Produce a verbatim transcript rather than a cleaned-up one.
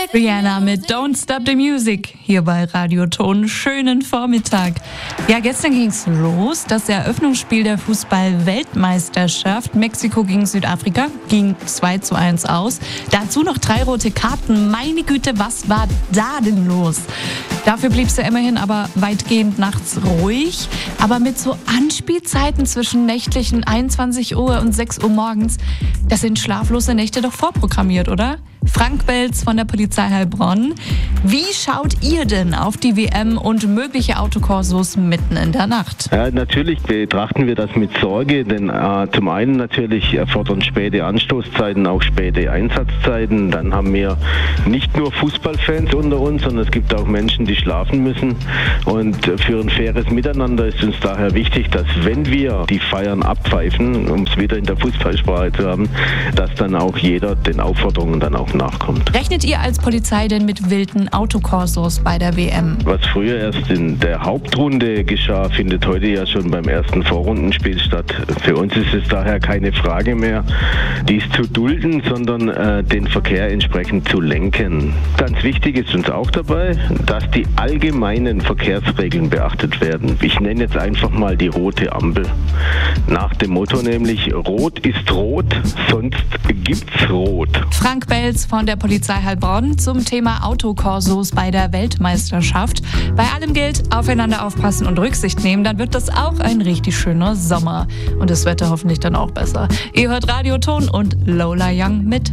Rihanna mit Don't Stop the Music hier bei Radio Ton. Schönen Vormittag. Ja, gestern ging's los. Das Eröffnungsspiel der Fußball-Weltmeisterschaft. Mexiko gegen Südafrika ging zwei zu eins aus. Dazu noch drei rote Karten. Meine Güte, was war da denn los? Dafür blieb es ja immerhin aber weitgehend nachts ruhig. Aber mit so Anspielzeiten zwischen nächtlichen einundzwanzig Uhr und sechs Uhr morgens, das sind schlaflose Nächte doch vorprogrammiert, oder? Frank Belz von der Polizei Heilbronn. Wie schaut ihr denn auf die W M und mögliche Autokorsos mitten in der Nacht? Ja, natürlich betrachten wir das mit Sorge, denn äh, zum einen natürlich erfordern späte Anstoßzeiten auch späte Einsatzzeiten. Dann haben wir nicht nur Fußballfans unter uns, sondern es gibt auch Menschen, die schlafen müssen. Und für ein faires Miteinander ist uns daher wichtig, dass wenn wir die Feiern abpfeifen, um es wieder in der Fußballsprache zu haben, dass dann auch jeder den Aufforderungen dann auch nachkommt. Rechnet ihr als Polizei denn mit wilden Autokorsos bei der W M? Was früher erst in der Hauptrunde geschah, findet heute ja schon beim ersten Vorrundenspiel statt. Für uns ist es daher keine Frage mehr, dies zu dulden, sondern äh, den Verkehr entsprechend zu lenken. Ganz wichtig ist uns auch dabei, dass die allgemeinen Verkehrsregeln beachtet werden. Ich nenne jetzt einfach mal die rote Ampel. Nach dem Motto nämlich, rot ist rot, sonst gibt's rot. Frank Belz von der Polizei Heilbronn zum Thema Autokorsos bei der Weltmeisterschaft. Bei allem gilt, aufeinander aufpassen und Rücksicht nehmen, dann wird das auch ein richtig schöner Sommer. Und das Wetter hoffentlich dann auch besser. Ihr hört Radio Ton und Lola Young mit